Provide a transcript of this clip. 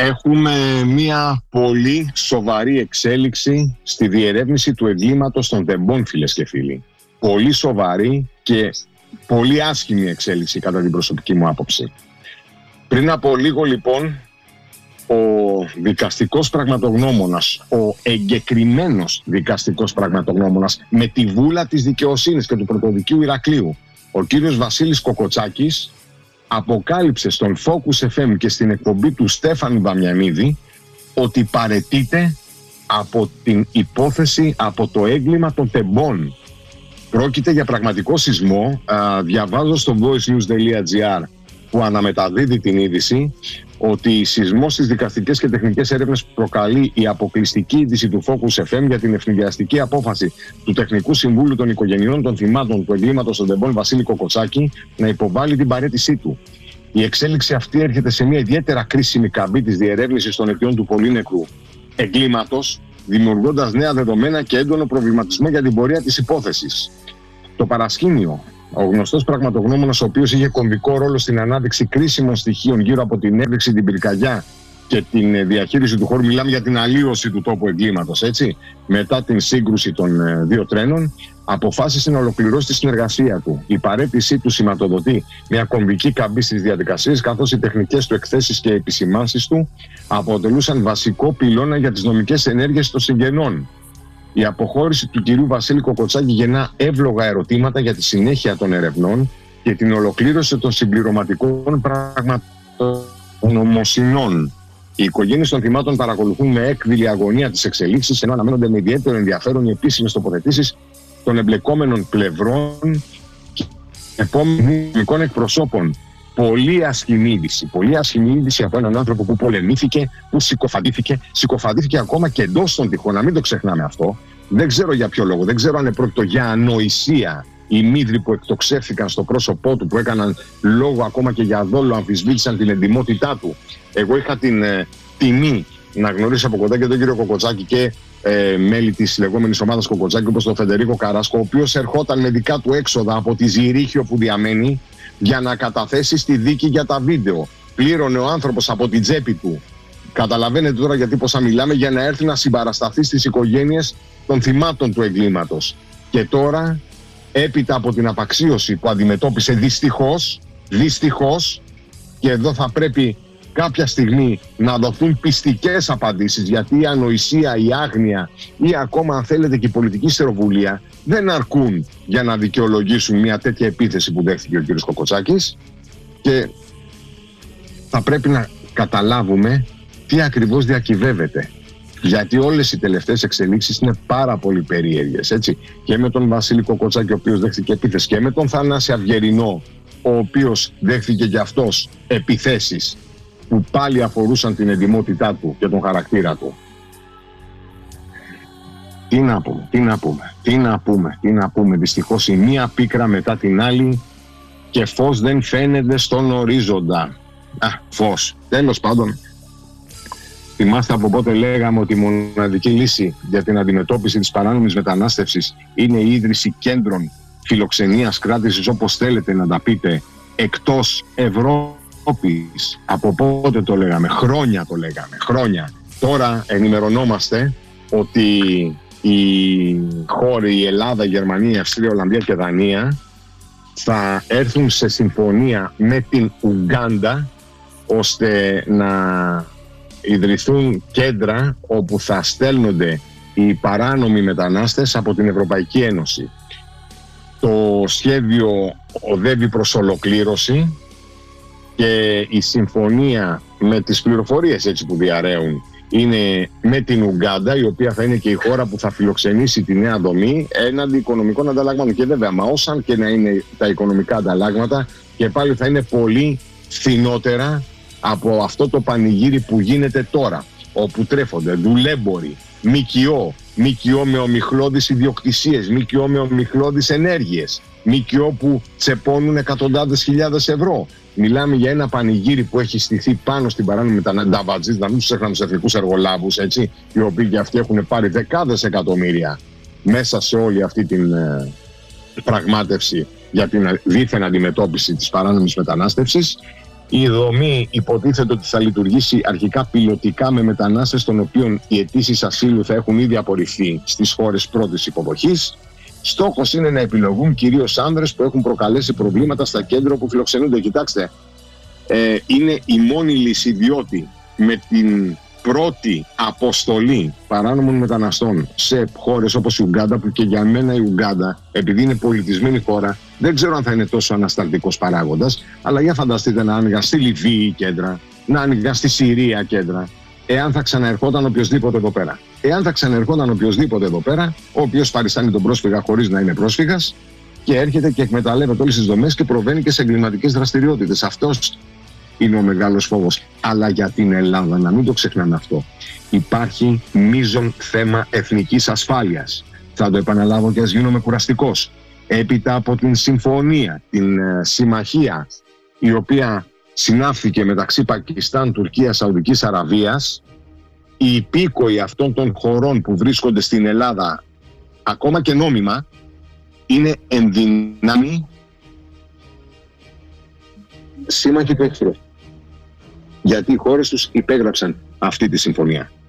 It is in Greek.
Έχουμε μια πολύ σοβαρή εξέλιξη στη διερεύνηση του εγκλήματος των τεμπών, φίλες και φίλοι. Πολύ σοβαρή και πολύ άσχημη εξέλιξη κατά την προσωπική μου άποψη. Πριν από λίγο λοιπόν, ο δικαστικός πραγματογνώμονας, ο εγκεκριμένος δικαστικός πραγματογνώμονας με τη βούλα της δικαιοσύνης και του πρωτοδικείου Ηρακλείου, ο κύριος Βασίλης Κοκοτσάκης, αποκάλυψε στον Focus FM και στην εκπομπή του Στέφανου Δαμιανίδη ότι παραιτείται από την υπόθεση, από το έγκλημα των τεμπών. Πρόκειται για πραγματικό σεισμό. Διαβάζω στο voicenews.gr που αναμεταδίδει την είδηση ότι σεισμός στις δικαστικές και τεχνικές έρευνες προκαλεί η αποκλειστική είδηση του Focus FM για την ευνηδιαστική απόφαση του Τεχνικού Συμβούλου των Οικογενειών των Θυμάτων του Εγκλήματος των Τεμπών Βασίλη Κοκοτσάκη να υποβάλει την παραίτησή του. Η εξέλιξη αυτή έρχεται σε μια ιδιαίτερα κρίσιμη καμπή της διερεύνησης των αιτιών του πολύνεκρου εγκλήματος, δημιουργώντας νέα δεδομένα και έντονο προβληματισμό για την πορεία της υπόθεσης. Το παρασκήνιο, ο γνωστός πραγματογνώμονας, ο οποίος είχε κομβικό ρόλο στην ανάδειξη κρίσιμων στοιχείων γύρω από την έκρηξη, την πυρκαγιά και την διαχείριση του χώρου, μιλάμε για την αλλίωση του τόπου εγκλήματος, έτσι, μετά την σύγκρουση των δύο τρένων, αποφάσισε να ολοκληρώσει τη συνεργασία του. Η παραίτησή του σηματοδοτεί μια κομβική καμπή στις διαδικασίες, καθώς οι τεχνικές του εκθέσεις και επισημάνσεις του αποτελούσαν βασικό πυλώνα για τις νομικές ενέργειες των συγγενών. Η αποχώρηση του κυρίου Βασίλη Κοκοτσάκη γεννά εύλογα ερωτήματα για τη συνέχεια των ερευνών και την ολοκλήρωση των συμπληρωματικών πραγματογνωμοσυνών. Οι οικογένειες των θυμάτων παρακολουθούν με έκδηλη αγωνία τις εξελίξεις, ενώ αναμένονται με ιδιαίτερο ενδιαφέρον οι επίσημες τοποθετήσεις των εμπλεκόμενων πλευρών και επόμενων εκπροσώπων. Πολύ άσχημη είδηση από έναν άνθρωπο που πολεμήθηκε, που συκοφαντήθηκε ακόμα και εντός των τυχών. Να μην το ξεχνάμε αυτό. Δεν ξέρω για ποιο λόγο, δεν ξέρω αν πρόκειται για ανοησία. Οι μύδροι που εκτοξεύθηκαν στο πρόσωπό του, που έκαναν λόγο ακόμα και για δόλο, αμφισβήτησαν την εντιμότητά του. Εγώ είχα την τιμή να γνωρίσω από κοντά και τον κύριο Κοκοτσάκη και μέλη της λεγόμενης ομάδας Κοκοτσάκη, όπως τον Φεντερίκο Καράσκο, ο οποίος ερχόταν με δικά του έξοδα από τη Ζηρίχιο που διαμένει για να καταθέσει στη δίκη για τα βίντεο. Πλήρωνε ο άνθρωπος από την τσέπη του. Καταλαβαίνετε τώρα γιατί πόσα μιλάμε, για να έρθει να συμπαρασταθεί στις οικογένειες των θυμάτων του εγκλήματος. Και τώρα, έπειτα από την απαξίωση που αντιμετώπισε δυστυχώς, και εδώ θα πρέπει κάποια στιγμή να δοθούν πιστικές απαντήσεις, γιατί η ανοησία, η άγνοια ή ακόμα αν θέλετε και η πολιτική στεροβουλία δεν αρκούν για να δικαιολογήσουν μια τέτοια επίθεση που δέχθηκε ο κ. Κοκοτσάκης, και θα πρέπει να καταλάβουμε τι ακριβώς διακυβεύεται. Γιατί όλες οι τελευταίες εξελίξεις είναι πάρα πολύ περίεργες, έτσι. Και με τον Βασίλη Κοκοτσάκη, ο οποίος δέχθηκε επίθεση, και με τον Θανάση Αυγερινό, ο οποίος δέχθηκε και αυτός επιθέσεις που πάλι αφορούσαν την εντιμότητά του και τον χαρακτήρα του. Τι να πούμε. Δυστυχώς η μία πίκρα μετά την άλλη και φως δεν φαίνεται στον ορίζοντα. Φως. Τέλος πάντων, θυμάστε από πότε λέγαμε ότι η μοναδική λύση για την αντιμετώπιση της παράνομης μετανάστευσης είναι η ίδρυση κέντρων φιλοξενίας, κράτησης, όπως θέλετε να τα πείτε, εκτός Ευρώπης. Από πότε το λέγαμε? Χρόνια. Τώρα ενημερωνόμαστε ότι οι χώροι, η Ελλάδα, η Γερμανία, η Αυστρία, η Ολλανδία και η Δανία θα έρθουν σε συμφωνία με την Ουγκάντα ώστε να ιδρυθούν κέντρα όπου θα στέλνονται οι παράνομοι μετανάστες από την Ευρωπαϊκή Ένωση. Το σχέδιο οδεύει προς ολοκλήρωση και η συμφωνία, με τις πληροφορίες έτσι που διαρρέουν, είναι με την Ουγκάντα, η οποία θα είναι και η χώρα που θα φιλοξενήσει τη νέα δομή έναντι οικονομικών ανταλλαγμάτων. Και βέβαια, μα όσαν και να είναι τα οικονομικά ανταλλάγματα, και πάλι θα είναι πολύ φθηνότερα από αυτό το πανηγύρι που γίνεται τώρα, όπου τρέφονται δουλέμποροι, ΜΚΟ με ομιχλώδεις ιδιοκτησίες, ΜΚΟ με ομιχλώδεις ενέργειες, ΜΚΟ που τσεπώνουν εκατοντάδες χιλιάδες ευρώ. Μιλάμε για ένα πανηγύρι που έχει στηθεί πάνω στην παράνομη μετανάστευση. Να μην τους ξεχνάμε τους εθνικούς εργολάβους, έτσι, οι οποίοι και αυτοί έχουν πάρει δεκάδες εκατομμύρια μέσα σε όλη αυτή την πραγμάτευση για την δίθεν αντιμετώπιση της παράνομης μετανάστευσης. Η δομή υποτίθεται ότι θα λειτουργήσει αρχικά πιλωτικά με μετανάστες των οποίων οι αιτήσεις ασύλου θα έχουν ήδη απορριφθεί στις χώρες πρώτης υποδοχής. Στόχος είναι να επιλογούν κυρίως άνδρες που έχουν προκαλέσει προβλήματα στα κέντρα που φιλοξενούνται. Κοιτάξτε, είναι η μόνη λύση, διότι με την πρώτη αποστολή παράνομων μεταναστών σε χώρες όπως η Ουγκάντα, που και για μένα η Ουγκάντα, επειδή είναι πολιτισμένη χώρα, δεν ξέρω αν θα είναι τόσο ανασταλτικός παράγοντας, αλλά για φανταστείτε να άνοιγα στη Λιβύη κέντρα, να άνοιγα στη Συρία κέντρα, εάν θα ξαναερχόταν οποιοδήποτε εδώ πέρα. Εάν θα ξαναερχόταν οποιοδήποτε εδώ πέρα, ο οποίος παριστάνει τον πρόσφυγα χωρίς να είναι πρόσφυγας και έρχεται και εκμεταλλεύεται όλες τις δομές και προβαίνει και σε εγκληματικές δραστηριότητες. Αυτός είναι ο μεγάλος φόβος. Αλλά για την Ελλάδα, να μην το ξεχνάμε αυτό, υπάρχει μείζον θέμα εθνικής ασφάλειας. Θα το επαναλάβω και ας γίνομαι κουραστικός. Έπειτα από την συμφωνία, την συμμαχία η οποία συνάφθηκε μεταξύ Πακιστάν, Τουρκίας, Σαουδικής Αραβίας, οι υπήκοοι αυτών των χωρών που βρίσκονται στην Ελλάδα, ακόμα και νόμιμα, είναι εν δυνάμει σύμμαχοι του εχθρού. Γιατί οι χώρες τους υπέγραψαν αυτή τη συμφωνία.